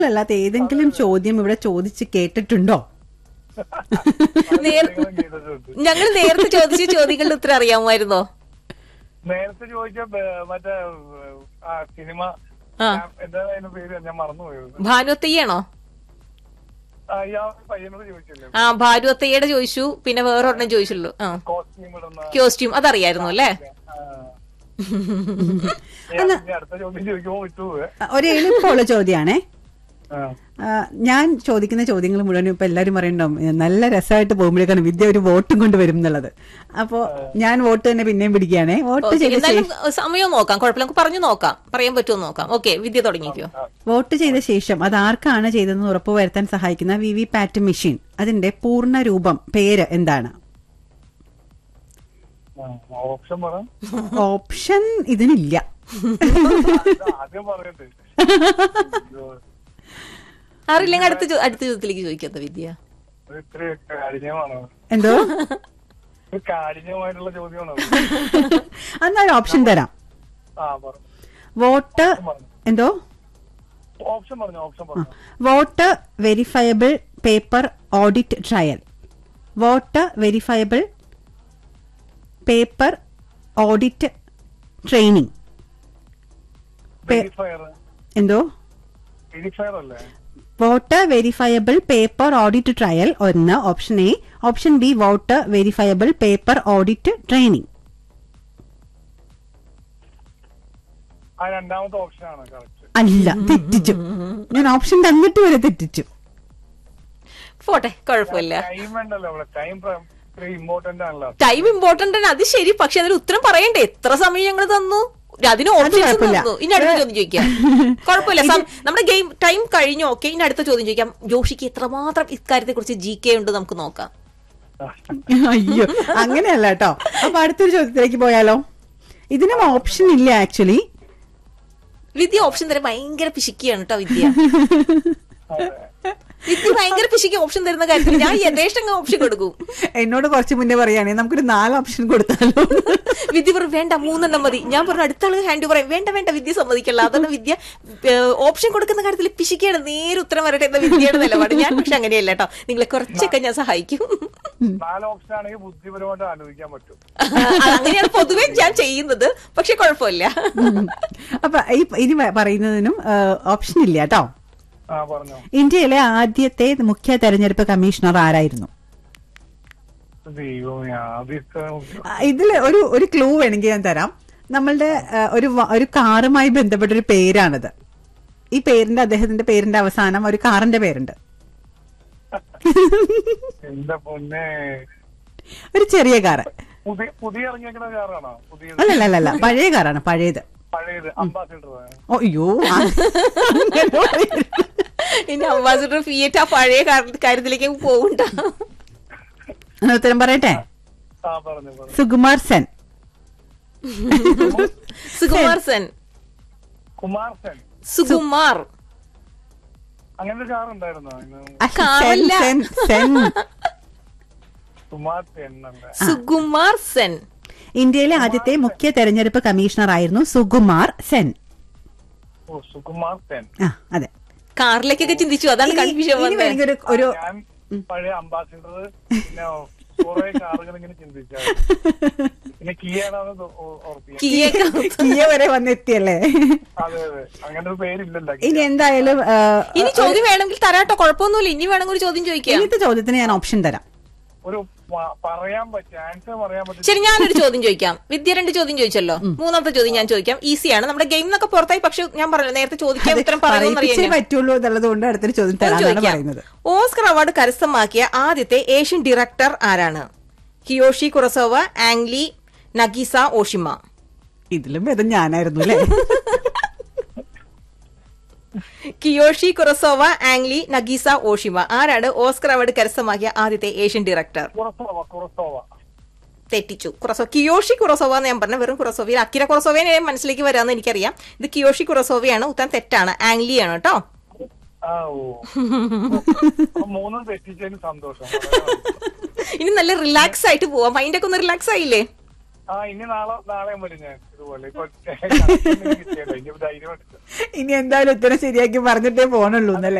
അല്ലാത്ത ഏതെങ്കിലും ചോദ്യം ഇവിടെ ചോദിച്ച് കേട്ടിട്ടുണ്ടോ? ഞങ്ങൾ നേരത്തെ ചോദിച്ച ചോദ്യങ്ങളുടെ ഉത്തരം അറിയാമായിരുന്നോ? നേരത്തെ ചോദിച്ച മറ്റേ സിനിമ എന്താ പേര് ഞാൻ മറന്നുപോയത്. ഭാനുവത്തയ്യാണോ? പയ്യനോട് ചോദിച്ചില്ലേ? ഭാനുവത്തയ്യയുടെ ചോദിച്ചു, പിന്നെ വേറൊരെണ്ണം ചോദിച്ചുള്ളൂ. കോസ്റ്റ്യൂം അതറിയായിരുന്നു അല്ലേ? അടുത്ത ചോദ്യം ചോദിക്കുമ്പോ വിട്ടുപോവേ. ഒരു എളുപ്പമുള്ള ചോദ്യമാണേ. ഞാൻ ചോദിക്കുന്ന ചോദ്യങ്ങൾ മുഴുവനും ഇപ്പൊ എല്ലാരും പറയണ്ടാവും നല്ല രസമായിട്ട് പോകുമ്പോഴേക്കാണ് വിദ്യ ഒരു വോട്ടും കൊണ്ട് വരും എന്നുള്ളത്. അപ്പോ ഞാൻ വോട്ട് തന്നെ പിന്നെയും പിടിക്കുകയാണേ. വോട്ട് ചെയ്ത സമയം നോക്കാം, കുഴപ്പമില്ല, നമുക്ക് പറഞ്ഞു നോക്കാം, പറയാൻ പറ്റുമോ നോക്കാം. ഓക്കെ, വിദ്യ തുടങ്ങിക്കോ. വോട്ട് ചെയ്ത ശേഷം അത് ആർക്കാണ് ചെയ്തതെന്ന് ഉറപ്പുവരുത്താൻ സഹായിക്കുന്ന VVPAT മെഷീൻ, അതിന്റെ പൂർണ്ണ രൂപം പേര് എന്താണ്? ഓപ്ഷൻ ഇതിനില്ല. അറിയില്ലെങ്കിൽ അടുത്ത ചോദ്യത്തിലേക്ക് ചോദിക്കാത്ത വിദ്യ. എന്തോ എന്നാ ഓപ്ഷൻ തരാം. വോട്ട് എന്തോ vote verifiable paper audit trial, vote verifiable paper audit training, എന്തോ vote verifiable paper audit trial ഒന്ന് option A. Option B vote verifiable paper audit training. രണ്ടാമത്തെ ഓപ്ഷനാണ് അല്ല, തെറ്റിച്ചു. ഞാൻ ഓപ്ഷൻ തന്നിട്ട് വരെ തെറ്റിച്ചു. പോട്ടെ, കുഴപ്പമില്ല. ടൈം ഇമ്പോർട്ടന്റ് ആണ്, അത് ശരി. പക്ഷെ അതിന് ഉത്തരം പറയണ്ടേ? എത്ര സമയം ഞങ്ങൾ തന്നു, അതിന് ഓപ്ഷൻസ് തന്നു. ഇനി അടുത്ത ചോദ്യം ചോദിക്കാം. കുഴപ്പമില്ല, നമ്മുടെ ഗെയിം ടൈം കഴിഞ്ഞു. ഓക്കെ, ഇനി അടുത്ത ചോദ്യം ചോദിക്കാം. ജോഷിക്ക് എത്രമാത്രം ഇക്കാര്യത്തെ കുറിച്ച് GK ഉണ്ട് നമുക്ക് നോക്കാം. അയ്യോ, അങ്ങനെയല്ല കേട്ടോ. അപ്പൊ അടുത്തൊരു ചോദ്യത്തിലേക്ക് പോയാലോ? ഇതിനും ഓപ്ഷൻ ഇല്ല ആക്ച്വലി. വിദ്യ ഓപ്ഷൻ തരാൻ ഭയങ്കര പിശിക്കുകയാണ് കേട്ടോ. വിദ്യ ഭയങ്കര പിശിക്ക് ഓപ്ഷൻ തരുന്ന കാര്യത്തിൽ ഞാൻ യഥേഷ്ടങ്ങ് ഓപ്ഷൻ കൊടുക്കും. എന്നോട് കുറച്ച് മുന്നേ പറയുകയാണെങ്കിൽ നമുക്കൊരു 4 ഓപ്ഷൻ കൊടുത്താലോ? വിദ്യ പറഞ്ഞു വേണ്ട 3 മതി. ഞാൻ പറഞ്ഞു അടുത്ത ആള് ഹാൻഡ് പറയും വേണ്ട വേണ്ട വിദ്യ സമ്മതിക്കല്ല. അതാണ് വിദ്യ ഓപ്ഷൻ കൊടുക്കുന്ന കാര്യത്തിൽ പിശിക്കാണ്. നേരെ ഉത്തരം വരട്ടെ എന്ന വിദ്യയുടെ നിലപാട്. ഞാൻ പക്ഷെ അങ്ങനെയല്ല കേട്ടോ, നിങ്ങളെ കുറച്ചൊക്കെ ഞാൻ സഹായിക്കും. 4 ഓപ്ഷൻ ആണെങ്കിൽ ബുദ്ധിപരമായിട്ട് ആലോചിക്കാൻ പറ്റും. അങ്ങനെയാണ് പൊതുവെ ഞാൻ ചെയ്യുന്നത്, പക്ഷെ കുഴപ്പമില്ല. അപ്പൊ ഇനി പറയുന്നതിനും ഓപ്ഷൻ ഇല്ല കേട്ടോ. ഇന്ത്യയിലെ ആദ്യത്തെ മുഖ്യ തെരഞ്ഞെടുപ്പ് കമ്മീഷണർ ആരായിരുന്നു? ഇതില് ഒരു ക്ലൂ വേണമെങ്കിൽ ഞാൻ തരാം. നമ്മളുടെ ഒരു കാറുമായി ബന്ധപ്പെട്ട ഒരു പേരാണിത്. ഈ പേരിന്റെ അദ്ദേഹത്തിന്റെ പേരിന്റെ അവസാനം ഒരു കാറിന്റെ പേരുണ്ട്. ഒരു ചെറിയ കാറ്. അല്ലല്ല, പഴയ കാറാണ്, പഴയത്. അയ്യോ, ഇനി അംബാസിഡർ ഫിയറ്റ് ആ പഴയ കാര്യത്തിലേക്ക് പോകണ്ട. ഉത്തരം പറയട്ടെ? സുകുമാർ സെൻ. സുകുമാർ സെൻ. സുകുമാർ അങ്ങനെ കാറുണ്ടായിരുന്നോ? സുകുമാർ സെൻ ഇന്ത്യയിലെ ആദ്യത്തെ മുഖ്യ തെരഞ്ഞെടുപ്പ് കമ്മീഷണർ ആയിരുന്നു സുകുമാർ സെൻ. അതെ. കാറിലേക്കൊക്കെ ചിന്തിച്ചു, അതാണ് കൺഫ്യൂഷൻ വന്നത്. ഒരു പഴയ അംബാസിഡർ, പിന്നെ കുറെ കാറുകൾ ഇങ്ങനെ ചിന്തിച്ചു. പിന്നെ കിയ വരെ വന്നെത്തിയല്ലേ? അതെ അതെ, അങ്ങനെ ഒരു പേരില്ലല്ലോ. ഇനി എന്തായാലും ഇനി ചോദ്യം വേണമെങ്കിൽ തരാട്ടോ, കുഴപ്പമൊന്നുമില്ല. ഇനി വേണമെങ്കിൽ ഒരു ചോദ്യം ചോദിക്കാം. ഇന്നത്തെ ചോദ്യത്തിന് ഞാൻ ഓപ്ഷൻ തരാം. ശരി, ഞാനൊരു ചോദ്യം ചോദിക്കാം. വിദ്യ 2 ചോദ്യം ചോദിച്ചല്ലോ, 3ാമത്തെ ചോദ്യം ഞാൻ ചോദിക്കാം. ഈസിയാണ്, നമ്മുടെ ഗെയിം എന്നൊക്കെ പുറത്തായി. പക്ഷെ ഞാൻ പറഞ്ഞു നേരത്തെ ചോദിക്കാൻ ഉത്തരം പറ്റുള്ളൂ എന്നുള്ളതുകൊണ്ട് അടുത്തൊരു ചോദ്യം തരാനാണ്. ഓസ്കർ അവാർഡ് കരസ്ഥമാക്കിയ ആദ്യത്തെ ഏഷ്യൻ ഡയറക്ടർ ആരാണ്? കിയോഷി കുറസോവ, ആംഗ്ലി, നഗീസ ഓഷിമ. ഇതിലും ഭേദം ഞാനായിരുന്നു അല്ലേ? കിയോഷി കുറസോവ, ആംഗ്ലി, നഗീസ ഓഷിമ. ആരാണ് ഓസ്കർ അവാർഡ് കരസ്ഥമാക്കിയ ആദ്യത്തെ ഏഷ്യൻ ഡയറക്ടർ? തെറ്റിച്ചു. കിയോഷി കുറസോവ എന്ന് ഞാൻ പറഞ്ഞ വെറും കുറസോവ. അക്കിര കുറസോവയെ മനസ്സിലേക്ക് വരാമെന്ന് എനിക്കറിയാം. ഇത് കിയോഷി കുറസോവയാണ്. ഉത്തരം തെറ്റാണ്, ആംഗ്ലി ആണ് കേട്ടോ. സന്തോഷം. ഇനി നല്ല റിലാക്സ് ആയിട്ട് പോവാം. മൈൻഡൊക്കെ ഒന്ന് റിലാക്സ് ആയില്ലേ? ഇനി നാളെ വരും ഞാൻ ഇതുപോലെ ഇപ്പൊ കിട്ടിയല്ലോ ഇനി ധൈര്യമായിട്ട് ഇനി എന്തായാലും ഉത്തരം ശരിയാക്കി പറഞ്ഞിട്ടേ പോണുള്ളൂ എന്നല്ലേ?